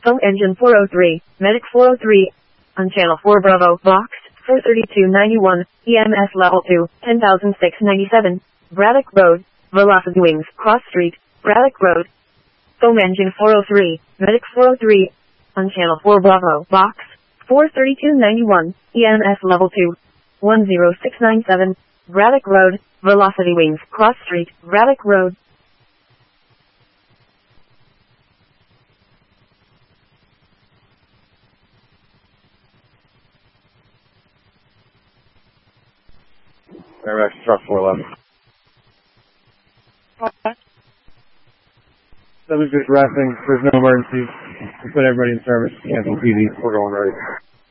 Foam engine 403, Medic 403, on channel 4 Bravo, box, 43291, EMS level 2, 10,697, Braddock Road, Velocity Wings, Cross Street, Braddock Road. Foam engine 403, Medic 403, on channel 4 Bravo, box, 43291, EMS level 2, 10697, Braddock Road, Velocity Wings, Cross Street, Braddock Road. Airback truck 411. Subject is resting. There's no emergencies. We put everybody in service. Cancel TV. We're going right.